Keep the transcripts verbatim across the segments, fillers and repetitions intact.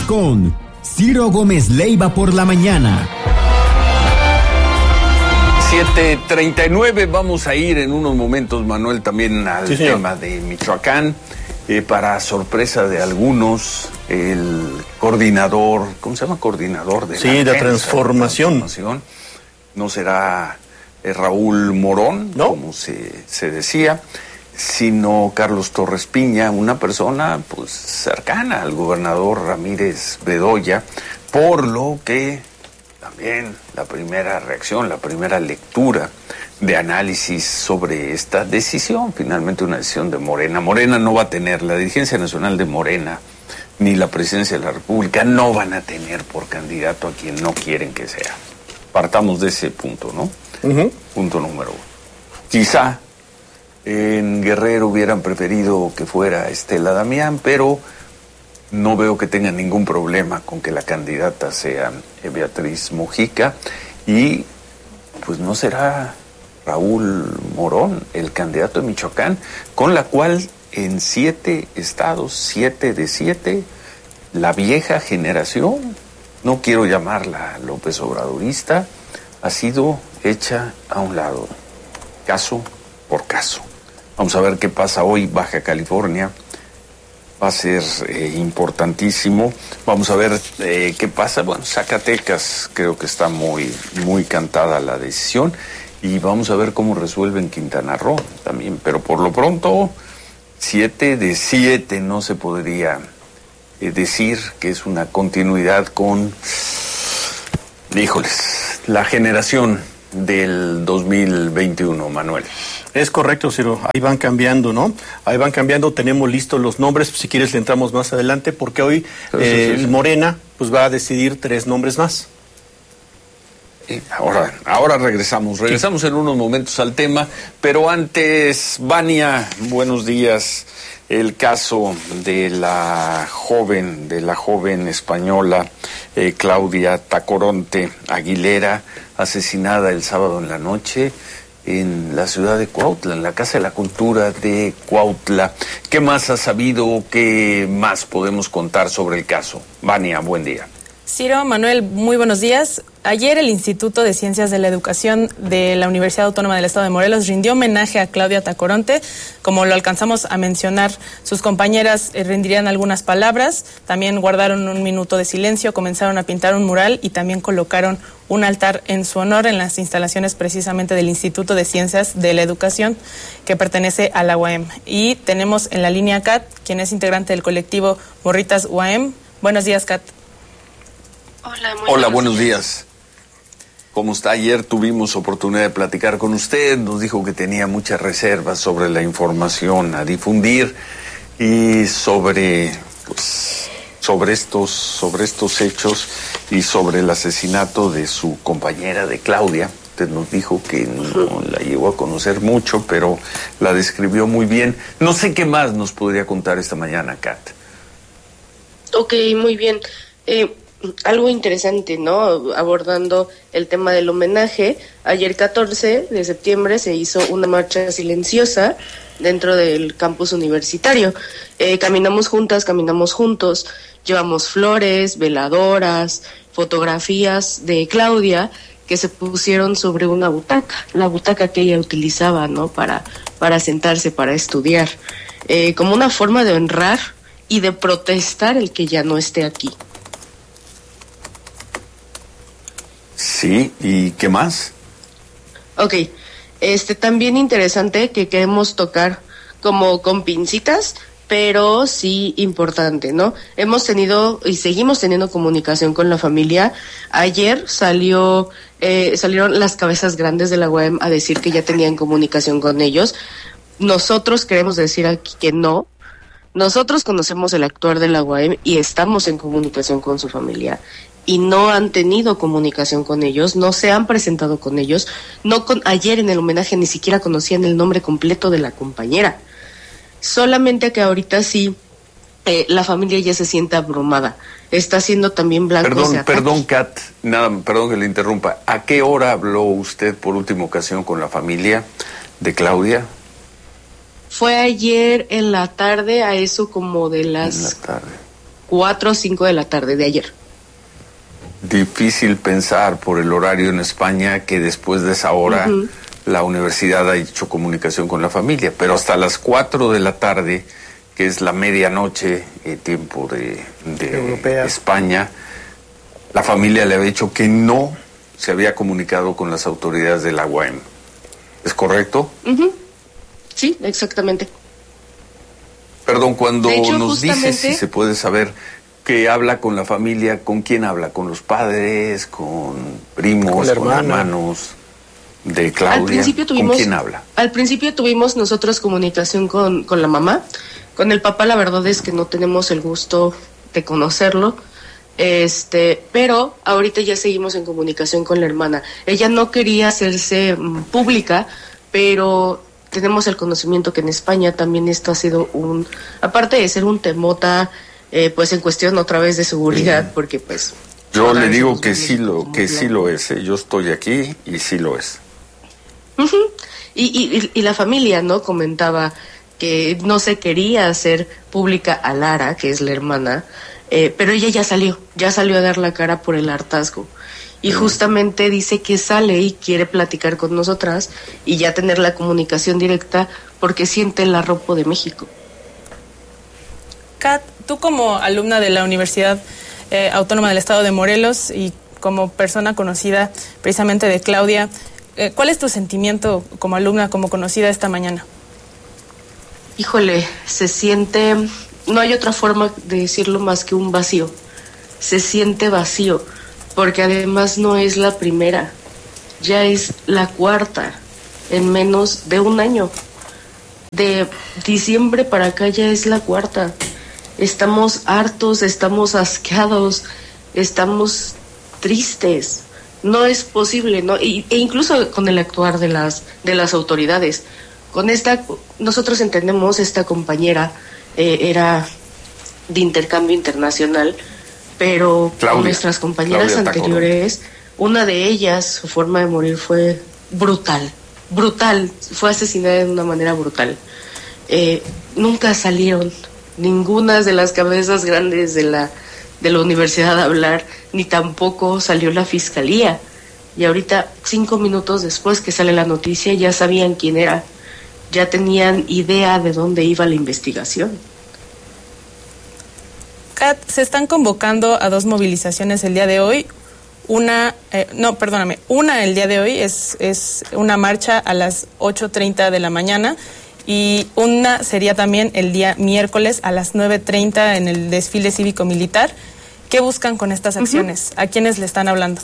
con Ciro Gómez Leiva por la mañana. siete treinta y nueve, vamos a ir en unos momentos, Manuel, también al sí, tema de Michoacán. Eh, para sorpresa de algunos, el coordinador, ¿cómo se llama? Coordinador de sí, la, de agencia, transformación. de transformación. No será eh, Raúl Morón, ¿no? como se, se decía, sino Carlos Torres Piña, una persona pues cercana al gobernador Ramírez Bedoya, por lo que también la primera reacción, la primera lectura de análisis sobre esta decisión, finalmente una decisión de Morena. Morena no va a tener, la dirigencia nacional de Morena, ni la presidencia de la República, no van a tener por candidato a quien no quieren que sea. Partamos de ese punto, ¿no? Uh-huh. Punto número uno. Quizá en Guerrero hubieran preferido que fuera Estela Damián, pero no veo que tengan ningún problema con que la candidata sea Beatriz Mujica, y pues no será Raúl Morón el candidato de Michoacán, con la cual en siete estados, siete de siete, la vieja generación, no quiero llamarla López Obradorista, ha sido hecha a un lado, caso por caso. Vamos a ver qué pasa hoy. Baja California va a ser eh, importantísimo. Vamos a ver eh, qué pasa. Bueno, Zacatecas, creo que está muy, muy cantada la decisión. Y vamos a ver cómo resuelven Quintana Roo también. Pero por lo pronto, siete de siete no se podría eh, decir que es una continuidad con, híjoles, la generación del dos mil veintiuno, Manuel. Es correcto, Ciro. Ahí van cambiando, ¿no? Ahí van cambiando. Tenemos listos los nombres. Si quieres, le entramos más adelante, porque hoy eh, sí, sí. Morena pues va a decidir tres nombres más. Eh, ahora, ahora regresamos. Regresamos sí. en unos momentos al tema, pero antes, Vania, buenos días. El caso de la joven, de la joven española eh, Claudia Tacoronte Aguilera, asesinada el sábado en la noche en la ciudad de Cuautla, en la Casa de la Cultura de Cuautla. ¿Qué más has sabido? ¿Qué más podemos contar sobre el caso? Vania, buen día. Ciro, Manuel, muy buenos días. Ayer el Instituto de Ciencias de la Educación de la Universidad Autónoma del Estado de Morelos rindió homenaje a Claudia Tacoronte. Como lo alcanzamos a mencionar, sus compañeras eh, rendirían algunas palabras, también guardaron un minuto de silencio, comenzaron a pintar un mural y también colocaron un altar en su honor en las instalaciones precisamente del Instituto de Ciencias de la Educación, que pertenece a la U A M. Y tenemos en la línea a Kat, quien es integrante del colectivo Morritas U A M. Buenos días, Kat. Hola, muy Hola, buenos buenos días. días. ¿Cómo está? Ayer tuvimos oportunidad de platicar con usted, nos dijo que tenía muchas reservas sobre la información a difundir y sobre, pues, sobre estos, sobre estos hechos y sobre el asesinato de su compañera, de Claudia. Usted nos dijo que no la llegó a conocer mucho, pero la describió muy bien. No sé qué más nos podría contar esta mañana, Kat. Ok, muy bien. Eh... Algo interesante, ¿no? Abordando el tema del homenaje, ayer catorce de septiembre se hizo una marcha silenciosa dentro del campus universitario. Eh, caminamos juntas, caminamos juntos, llevamos flores, veladoras, fotografías de Claudia que se pusieron sobre una butaca, la butaca que ella utilizaba, ¿no? Para, para sentarse, para estudiar, eh, como una forma de honrar y de protestar el que ya no esté aquí. Sí, ¿y qué más? Ok, este también interesante que queremos tocar como con pincitas, pero sí importante, ¿no? Hemos tenido y seguimos teniendo comunicación con la familia. Ayer salió, eh, salieron las cabezas grandes de la U A M a decir que ya tenían comunicación con ellos. Nosotros queremos decir aquí que no. Nosotros conocemos el actuar de la U A M y estamos en comunicación con su familia. Y no han tenido comunicación con ellos, no se han presentado con ellos, no con ayer en el homenaje ni siquiera conocían el nombre completo de la compañera. Solamente que ahorita sí, eh, la familia ya se siente abrumada, está siendo también blanco. Perdón, perdón, Kat, nada, perdón que le interrumpa. ¿A qué hora habló usted por última ocasión con la familia de Claudia? Fue ayer en la tarde, a eso como de las... En la tarde. cuatro o cinco de la tarde de ayer. Difícil pensar por el horario en España que después de esa hora uh-huh. la universidad ha hecho comunicación con la familia, pero hasta las cuatro de la tarde, que es la medianoche, eh, tiempo de, de España, la familia le había dicho que no se había comunicado con las autoridades de la U A M. ¿Es correcto? Uh-huh. Sí, exactamente. Perdón, cuando hecho, nos justamente... dices si se puede saber que habla con la familia, ¿con quién habla? ¿Con los padres? ¿Con primos? ¿Con, con hermanos? De Claudia. Al principio tuvimos, ¿con quién habla? Al principio tuvimos nosotros comunicación con, con la mamá. Con el papá la verdad es que no tenemos el gusto de conocerlo. Este, pero ahorita ya seguimos en comunicación con la hermana. Ella no quería hacerse um, pública, pero tenemos el conocimiento que en España también esto ha sido un, aparte de ser un temota, eh, pues en cuestión otra vez de seguridad, mm. porque pues yo le digo que sí lo que sí lo es, ¿eh? Yo estoy aquí y sí lo es. Uh-huh. y, y, y la familia, ¿no? Comentaba que no se quería hacer pública a Lara, que es la hermana, eh, pero ella ya salió, ya salió a dar la cara por el hartazgo. Y justamente dice que sale y quiere platicar con nosotras y ya tener la comunicación directa porque siente el arropo de México. Kat, tú como alumna de la Universidad eh, Autónoma del Estado de Morelos y como persona conocida precisamente de Claudia, eh, ¿cuál es tu sentimiento como alumna, como conocida esta mañana? Híjole, se siente, no hay otra forma de decirlo más que un vacío. Se siente vacío. Porque además no es la primera, ya es la cuarta en menos de un año. De diciembre para acá ya es la cuarta. Estamos hartos, estamos asqueados, estamos tristes. No es posible, ¿no? Y, e incluso con el actuar de las de las autoridades. Con esta, nosotros entendemos, esta compañera eh, era de intercambio internacional. Pero Claudia, con nuestras compañeras Claudia anteriores, Tacorón. Una de ellas, su forma de morir fue brutal, brutal, fue asesinada de una manera brutal. Eh, nunca salieron ninguna de las cabezas grandes de la, de la universidad a hablar, ni tampoco salió la fiscalía. Y ahorita, cinco minutos después que sale la noticia, ya sabían quién era, ya tenían idea de dónde iba la investigación. Kat, se están convocando a dos movilizaciones el día de hoy. Una, eh, no, perdóname, una el día de hoy es, es una marcha a las ocho treinta de la mañana y una sería también el día miércoles a las nueve treinta en el desfile cívico-militar. ¿Qué buscan con estas acciones? Uh-huh. ¿A quiénes le están hablando?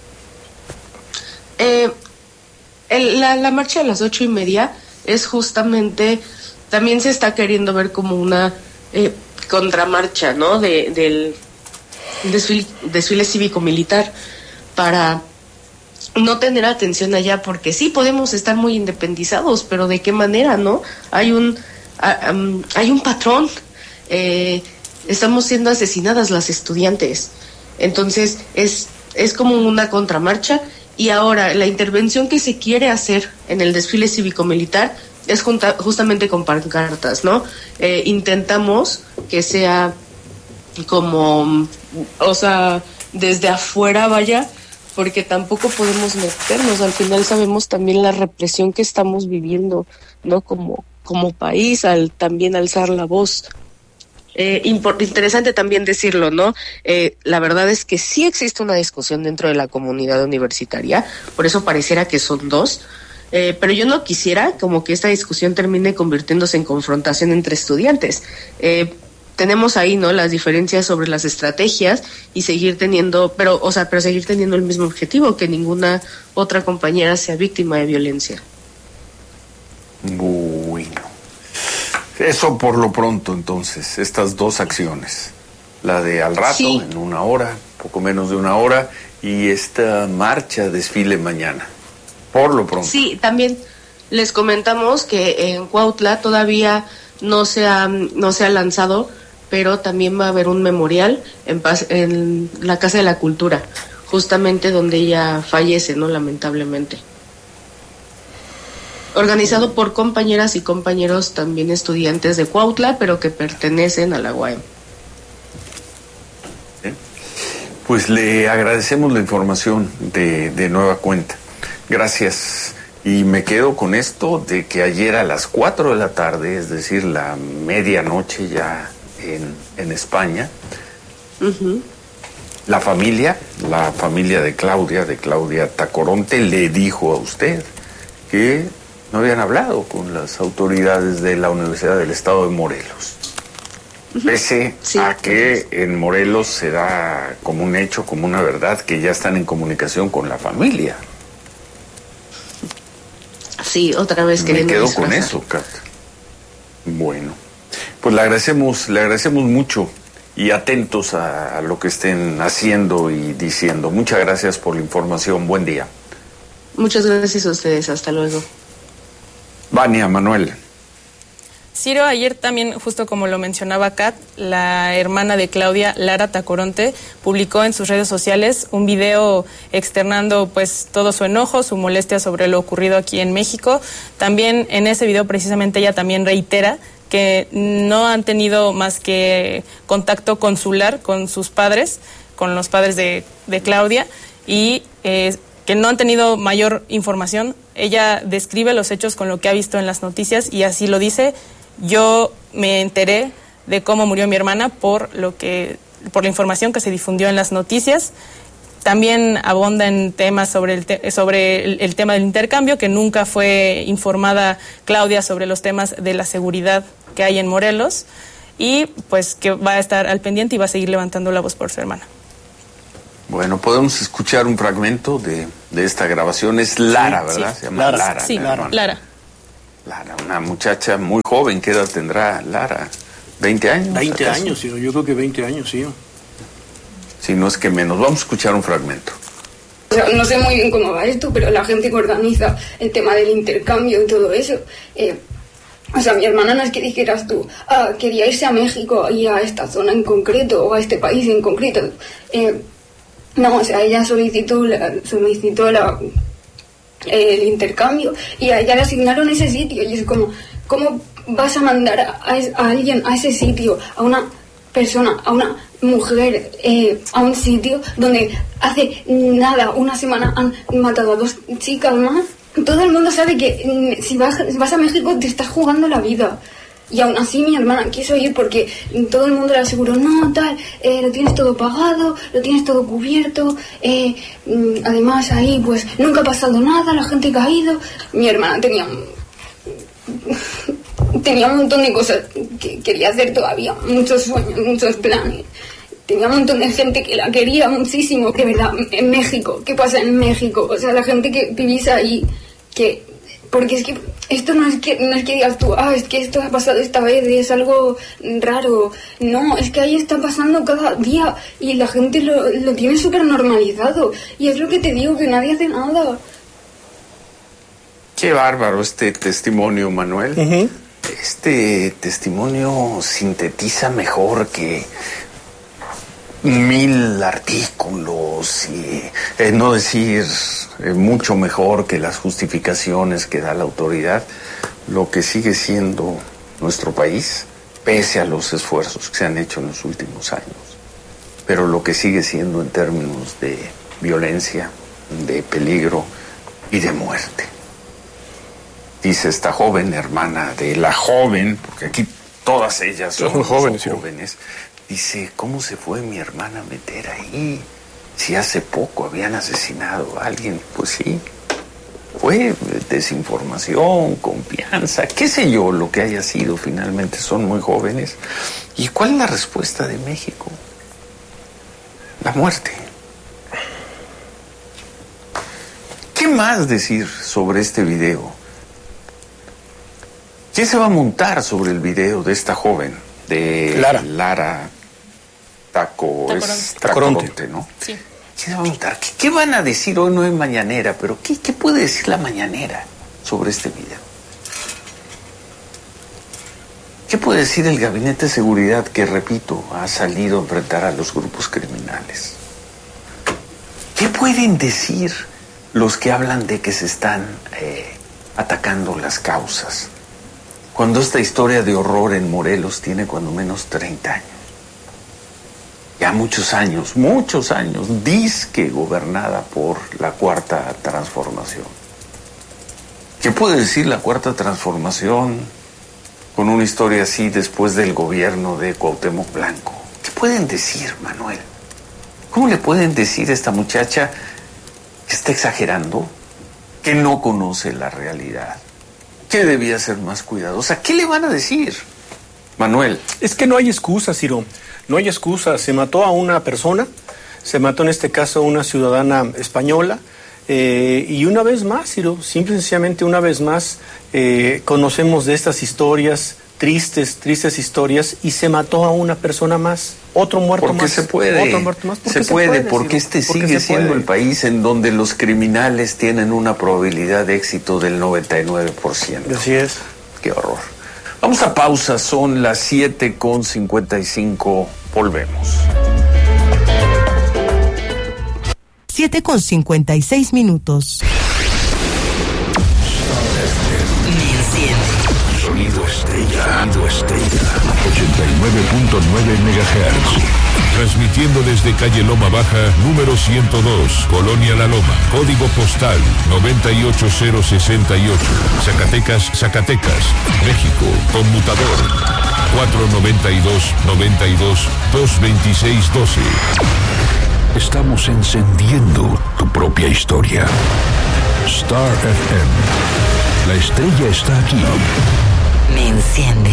Eh, el, la, la marcha a las ocho y media es justamente, también se está queriendo ver como una... Eh, contramarcha, ¿no? De, del desfile, desfile cívico-militar para no tener atención allá, porque sí podemos estar muy independizados, pero ¿de qué manera, no? Hay un, a, um, hay un patrón, eh, estamos siendo asesinadas las estudiantes, entonces es, es como una contramarcha, y ahora la intervención que se quiere hacer en el desfile cívico-militar es junta, justamente con pancartas, ¿no? Eh, intentamos que sea como, o sea, desde afuera vaya, porque tampoco podemos meternos. Al final sabemos también la represión que estamos viviendo, ¿no? Como, como país, al también alzar la voz. Eh, import, interesante también decirlo, ¿no? Eh, la verdad es que sí existe una discusión dentro de la comunidad universitaria, por eso pareciera que son dos. Eh, pero yo no quisiera como que esta discusión termine convirtiéndose en confrontación entre estudiantes. Eh, tenemos ahí, ¿no? Las diferencias sobre las estrategias y seguir teniendo, pero, o sea, pero seguir teniendo el mismo objetivo, que ninguna otra compañera sea víctima de violencia. Bueno, eso por lo pronto entonces, estas dos acciones, la de al rato, sí. En una hora, poco menos de una hora, y esta marcha, desfile mañana. Por lo pronto. Sí, también les comentamos que en Cuautla todavía no se ha, no se ha lanzado, pero también va a haber un memorial en, en la Casa de la Cultura, justamente donde ella fallece, ¿no? Lamentablemente. Organizado por compañeras y compañeros también estudiantes de Cuautla, pero que pertenecen a la U A M. ¿Eh? Pues le agradecemos la información de, de nueva cuenta. Gracias. Y me quedo con esto de que ayer a las cuatro de la tarde, es decir, la medianoche ya en, en España, uh-huh. la familia, la familia de Claudia, de Claudia Tacoronte, le dijo a usted que no habían hablado con las autoridades de la Universidad del Estado de Morelos. Pese sí, a que en Morelos se da como un hecho, como una verdad, que ya están en comunicación con la familia. Sí, otra vez que me quedo con eso, Kat. Bueno, pues le agradecemos, le agradecemos mucho y atentos a, a lo que estén haciendo y diciendo. Muchas gracias por la información. Buen día. Muchas gracias a ustedes. Hasta luego. Vania, Manuel. Ciro, ayer también, justo como lo mencionaba Kat, la hermana de Claudia, Lara Tacoronte, publicó en sus redes sociales un video externando pues todo su enojo, su molestia sobre lo ocurrido aquí en México. También en ese video precisamente ella también reitera que no han tenido más que contacto consular con sus padres, con los padres de, de Claudia, y eh, que no han tenido mayor información. Ella describe los hechos con lo que ha visto en las noticias y así lo dice. Yo me enteré de cómo murió mi hermana por lo que, por la información que se difundió en las noticias. También abonda en temas sobre el, te, sobre el, el tema del intercambio, que nunca fue informada Claudia sobre los temas de la seguridad que hay en Morelos, y pues que va a estar al pendiente y va a seguir levantando la voz por su hermana. Bueno, podemos escuchar un fragmento de, de esta grabación. Es Lara, sí, ¿verdad? Sí. Se llama Lara. Lara. Sí, Lara. Lara. Lara, una muchacha muy joven. ¿Qué edad tendrá Lara? ¿veinte años? veinte años, sí, yo creo que veinte años, sí. Si no es que menos. Vamos a escuchar un fragmento. O sea, no sé muy bien cómo va esto, pero la gente que organiza el tema del intercambio y todo eso, eh, o sea, mi hermana no es que dijeras tú, ah, quería irse a México y a esta zona en concreto o a este país en concreto. Eh, no, o sea, ella solicitó la, solicitó la... el intercambio y a ella le asignaron ese sitio y es como, ¿cómo vas a mandar a, a alguien a ese sitio, a una persona, a una mujer, eh, a un sitio donde hace nada, una semana han matado a dos chicas más? Todo el mundo sabe que si vas, vas a México te estás jugando la vida. Y aún así mi hermana quiso ir porque todo el mundo le aseguró, no, tal, eh, lo tienes todo pagado, lo tienes todo cubierto, eh, además ahí pues nunca ha pasado nada, la gente ha caído. Mi hermana tenía, tenía un montón de cosas que quería hacer todavía, muchos sueños, muchos planes. Tenía un montón de gente que la quería muchísimo, de verdad, en México. ¿Qué pasa en México? O sea, la gente que vivís ahí, que... Porque es que esto no es que no es que digas tú, ah, es que esto ha pasado esta vez, es algo raro. No, es que ahí está pasando cada día y la gente lo, lo tiene súper normalizado. Y es lo que te digo, que nadie hace nada. Qué bárbaro este testimonio, Manuel. Uh-huh. Este testimonio sintetiza mejor que mil artículos y eh, no decir eh, mucho mejor que las justificaciones que da la autoridad, lo que sigue siendo nuestro país, pese a los esfuerzos que se han hecho en los últimos años, pero lo que sigue siendo en términos de violencia, de peligro y de muerte. Dice esta joven, hermana de la joven, porque aquí todas ellas son, son jóvenes, son jóvenes. Dice, ¿cómo se fue mi hermana a meter ahí? Si hace poco habían asesinado a alguien. Pues sí, fue desinformación, confianza, qué sé yo lo que haya sido. Finalmente son muy jóvenes. ¿Y cuál es la respuesta de México? La muerte. ¿Qué más decir sobre este video? ¿Quién se va a montar sobre el video de esta joven? De Lara, Lara Taco, es Tacoronte, ¿no? Sí. ¿Quién se va a montar? ¿Qué, ¿Qué van a decir? Hoy no hay mañanera, pero ¿qué, qué puede decir la mañanera sobre este video? ¿Qué puede decir el Gabinete de Seguridad que, repito, ha salido a enfrentar a los grupos criminales? ¿Qué pueden decir los que hablan de que se están eh, atacando las causas? Cuando esta historia de horror en Morelos tiene cuando menos treinta años. Ya ya muchos años, muchos años, dizque gobernada por la Cuarta Transformación. ¿Qué puede decir la Cuarta Transformación con una historia así después del gobierno de Cuauhtémoc Blanco? ¿Qué pueden decir, Manuel? ¿Cómo le pueden decir a esta muchacha que está exagerando, que no conoce la realidad, que debía ser más cuidadosa? ¿Qué le van a decir, Manuel? Es que no hay excusa, Ciro. No hay excusa. Se mató a una persona, se mató en este caso a una ciudadana española, eh, y una vez más, Ciro, simple y sencillamente una vez más, eh, conocemos de estas historias, tristes, tristes historias, y se mató a una persona más, otro muerto porque más. Se puede, otro muerto más. se, se puede, puede porque Ciro? este porque sigue siendo puede. el país en donde los criminales tienen una probabilidad de éxito del noventa y nueve por ciento. Así es. Qué horror. Vamos a pausa, son las siete con cincuenta y cinco, volvemos. siete con cincuenta y seis minutos. Sonido Estrella. Sonido Estrella. ochenta y nueve punto nueve megahertz. Transmitiendo desde calle Loma Baja, número ciento dos, Colonia La Loma. Código postal noventa y ocho cero sesenta y ocho. Zacatecas, Zacatecas. México. Conmutador cuatro noventa y dos, noventa y dos, dos veintiséis doce. Estamos encendiendo tu propia historia. Star F M. La estrella está aquí. Me enciende.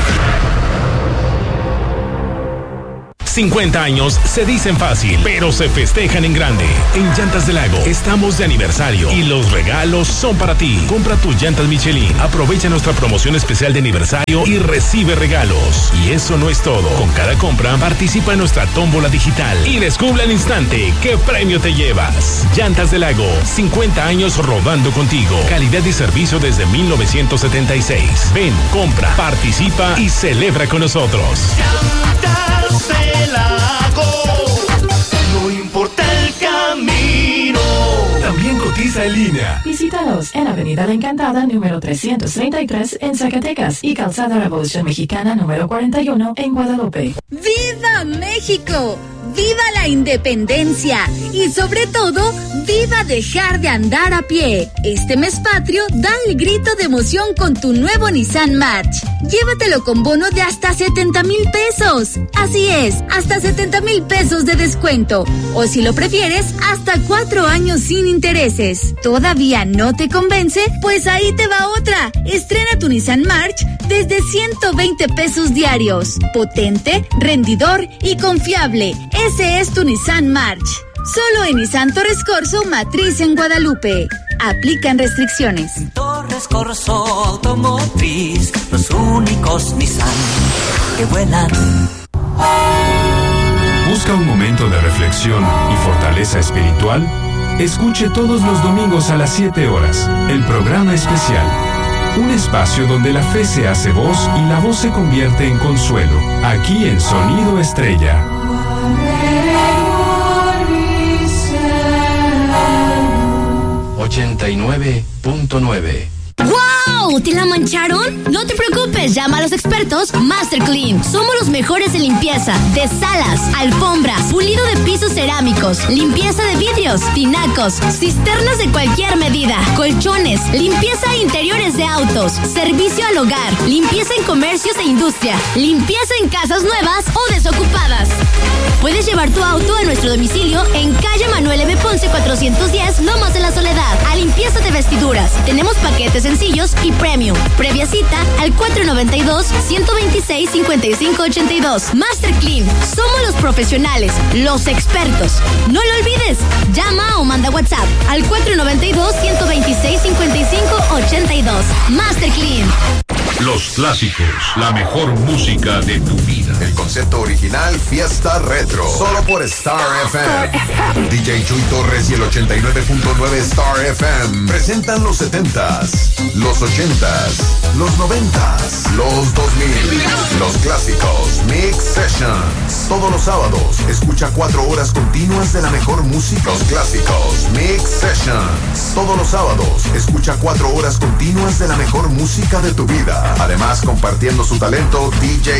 cincuenta años se dicen fácil, pero se festejan en grande. En Llantas del Lago estamos de aniversario y los regalos son para ti. Compra tus llantas Michelin, aprovecha nuestra promoción especial de aniversario y recibe regalos. Y eso no es todo. Con cada compra participa en nuestra tómbola digital y descubre al instante qué premio te llevas. Llantas del Lago, cincuenta años rodando contigo. Calidad y servicio desde mil novecientos setenta y seis. Ven, compra, participa y celebra con nosotros. Llantas del Lago, no importa el camino. También cotiza en línea. Visítanos en Avenida La Encantada, número trescientos treinta y tres en Zacatecas y Calzada Revolución Mexicana, número cuarenta y uno en Guadalupe. ¡Viva México! ¡Viva la independencia! Y sobre todo, ¡viva dejar de andar a pie! Este mes patrio, da el grito de emoción con tu nuevo Nissan March. Llévatelo con bono de hasta setenta mil pesos. Así es, hasta setenta mil pesos de descuento. O si lo prefieres, hasta cuatro años sin intereses. ¿Todavía no te convence? Pues ahí te va otra. Estrena tu Nissan March desde ciento veinte pesos diarios. Potente, rendidor y confiable. Ese es tu Nissan March. Solo en Nissan Torres Corso, matriz en Guadalupe. Aplican restricciones. Torres Corso Automotriz, los únicos Nissan que vuelan. ¿Busca un momento de reflexión y fortaleza espiritual? Escuche todos los domingos a las siete horas el programa especial. Un espacio donde la fe se hace voz y la voz se convierte en consuelo. Aquí en Sonido Estrella. ochenta y nueve punto nueve. ¡Wow! ¿Te la mancharon? No te preocupes, llama a los expertos Master Clean. Somos los mejores en limpieza de salas, alfombras, pulido de pisos cerámicos, limpieza de vidrios, tinacos, cisternas de cualquier medida, colchones, limpieza de interiores de autos, servicio al hogar, limpieza en comercios e industria, limpieza en casas nuevas o desocupadas. Puedes llevar tu auto a nuestro domicilio en calle Manuel M. Ponce cuatrocientos diez, Lomas de la Soledad, a limpieza de vestiduras. Tenemos paquetes sencillos y premium. Previa cita al cuatro noventa y dos, ciento veintiséis, cincuenta y cinco ochenta y dos. Master Clean. Somos los profesionales, los expertos. No lo olvides. Llama o manda WhatsApp al cuatro noventa y dos, ciento veintiséis, cincuenta y cinco ochenta y dos. Master Clean. Los clásicos, la mejor música de tu vida. El concepto original Fiesta Retro, solo por Star F M. D J Chuy Torres y el ochenta y nueve punto nueve Star F M presentan los setentas, los ochentas, los noventas, los dos mil, los clásicos Mix Sessions. Todos los sábados, escucha cuatro horas continuas de la mejor música. Los clásicos Mix Sessions. Todos los sábados, escucha cuatro horas continuas de la mejor música de tu vida. Además, compartiendo su talento, D J